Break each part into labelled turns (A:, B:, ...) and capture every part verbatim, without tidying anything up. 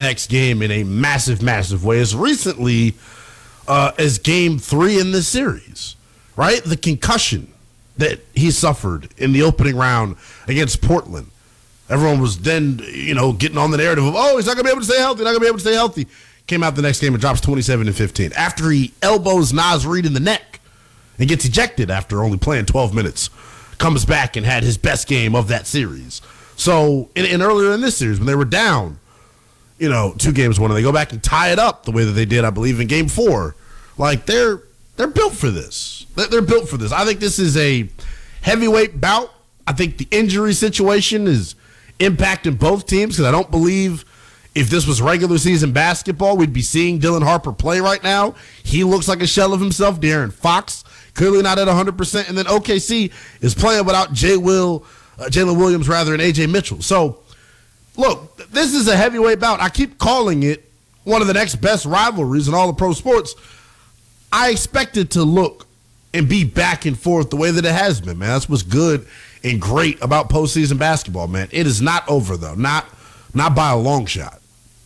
A: next game in a massive, massive way as recently uh, as game three in this series, right? The concussion that he suffered in the opening round against Portland. Everyone was then, you know, getting on the narrative of, oh, he's not going to be able to stay healthy, not going to be able to stay healthy. Came out the next game and drops twenty-seven and fifteen. After he elbows Naz Reid in the neck and gets ejected after only playing twelve minutes, comes back and had his best game of that series. So, and, and earlier in this series, when they were down, you know, two games one, and they go back and tie it up the way that they did, I believe, in game four. Like, they're they're built for this. They're, they're built for this. I think this is a heavyweight bout. I think the injury situation is impacting both teams because I don't believe if this was regular season basketball, we'd be seeing Dylan Harper play right now. He looks like a shell of himself. De'Aaron Fox, clearly not at one hundred percent. And then O K C is playing without Jay Will, uh, Jalen Williams, rather, and A J Mitchell. So, look, this is a heavyweight bout. I keep calling it one of the next best rivalries in all of pro sports. I expect it to look and be back and forth the way that it has been, man. That's what's good and great about postseason basketball, man. It is not over, though. Not not by a long shot.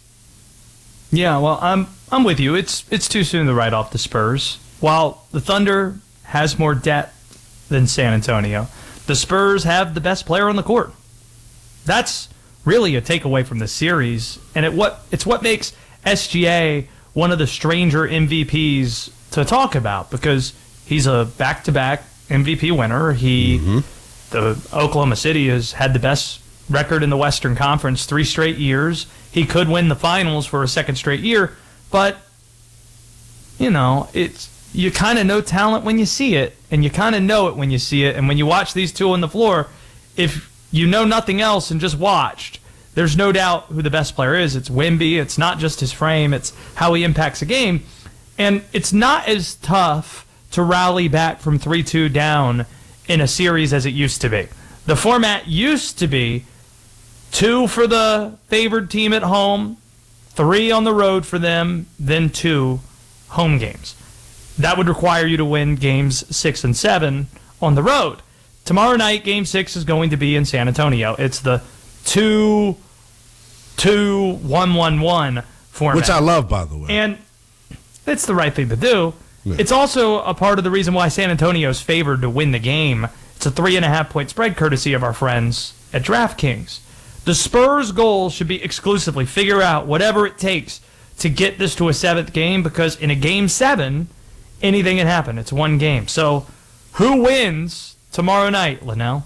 B: Yeah, well, I'm I'm with you. It's it's too soon to write off the Spurs. While the Thunder has more depth than San Antonio, the Spurs have the best player on the court. That's really a takeaway from the series, and it what it's what makes S G A one of the stranger M V Ps to talk about because he's a back-to-back M V P winner. He, mm-hmm. the Oklahoma City has had the best record in the Western Conference three straight years. He could win the finals for a second straight year, but you know, it's you kind of know talent when you see it, and you kind of know it when you see it. And when you watch these two on the floor, if you know nothing else and just watched, there's no doubt who the best player is. It's Wemby. It's not just his frame. It's how he impacts a game. And it's not as tough to rally back from three two down in a series as it used to be. The format used to be two for the favored team at home, three on the road for them, then two home games. That would require you to win games six and seven on the road. Tomorrow night, game six is going to be in San Antonio. It's the two, two, one, one, one format.
A: Which I love, by the way.
B: And it's the right thing to do.
A: Yeah.
B: It's also a part of the reason why San Antonio's favored to win the game. It's a three and a half point spread courtesy of our friends at DraftKings. The Spurs' goal should be exclusively figure out whatever it takes to get this to a seventh game because in a game seven, anything can happen. It's one game. So who wins tomorrow night, Linnell?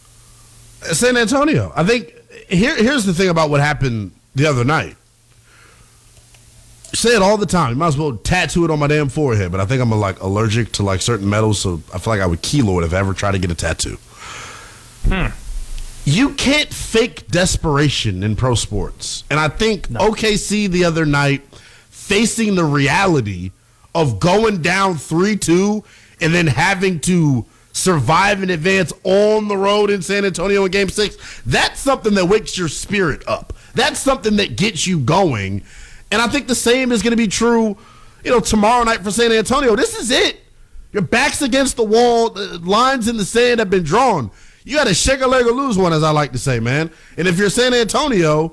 A: San Antonio. I think here, here's the thing about what happened the other night. I say it all the time. You might as well tattoo it on my damn forehead, but I think I'm like allergic to like certain metals, so I feel like I would kilo it if I ever tried to get a tattoo.
B: Hmm.
A: You can't fake desperation in pro sports. And I think
B: no.
A: O K C the other night, facing the reality of going down three two and then having to survive and advance on the road in San Antonio in game six, that's something that wakes your spirit up. That's something that gets you going. And I think the same is going to be true, you know, tomorrow night for San Antonio. This is it. Your back's against the wall. The lines in the sand have been drawn. You got to shake a leg or lose one, as I like to say, man. And if you're San Antonio,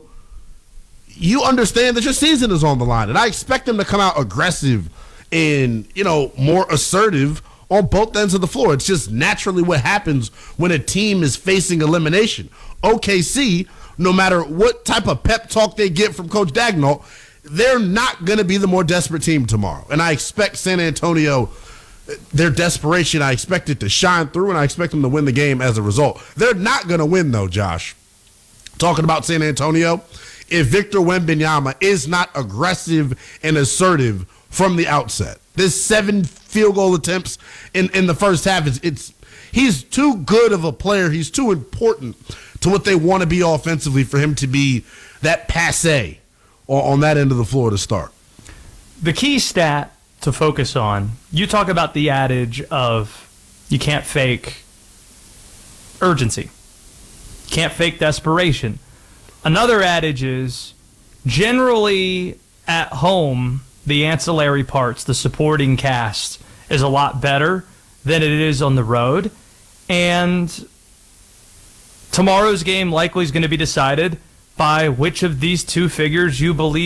A: you understand that your season is on the line. And I expect them to come out aggressive and, you know, more assertive on both ends of the floor. It's just naturally what happens when a team is facing elimination. O K C, no matter what type of pep talk they get from Coach Daigneault, they're not going to be the more desperate team tomorrow. And I expect San Antonio, their desperation, I expect it to shine through, and I expect them to win the game as a result. They're not going to win, though, Josh. Talking about San Antonio, if Victor Wembanyama is not aggressive and assertive from the outset. This seven field goal attempts in, in the first half, is it's he's too good of a player. He's too important to what they want to be offensively for him to be that passe on that end of the floor to start.
B: The key stat to focus on, you talk about the adage of you can't fake urgency. Can't fake desperation. Another adage is generally at home, the ancillary parts, the supporting cast, is a lot better than it is on the road. And tomorrow's game likely is going to be decided by which of these two figures you believe